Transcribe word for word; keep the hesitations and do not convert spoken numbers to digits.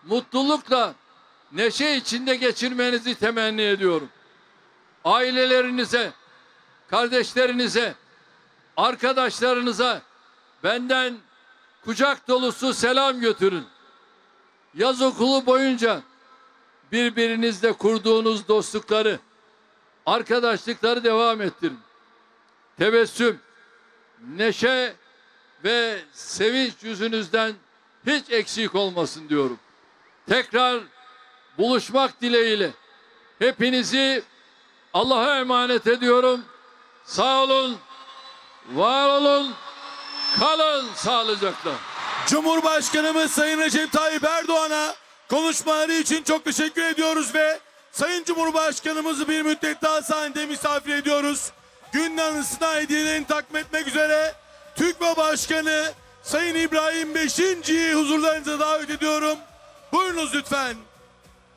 mutlulukla, neşe içinde geçirmenizi temenni ediyorum. Ailelerinize, kardeşlerinize, arkadaşlarınıza benden kucak dolusu selam götürün. Yaz okulu boyunca birbirinizle kurduğunuz dostlukları, arkadaşlıkları devam ettirin. Tebessüm, neşe ve sevinç yüzünüzden hiç eksik olmasın diyorum. Tekrar buluşmak dileğiyle hepinizi Allah'a emanet ediyorum. Sağ olun, var olun, kalın sağlıcakla. Cumhurbaşkanımız Sayın Recep Tayyip Erdoğan'a konuşmaları için çok teşekkür ediyoruz ve Sayın Cumhurbaşkanımızı bir müddet daha sahnede misafir ediyoruz. Günün anısına hediyelerini takdim etmek üzere TÜGVA Başkanı Sayın İbrahim Beşinci'yi huzurlarınıza davet ediyorum. Buyurunuz lütfen.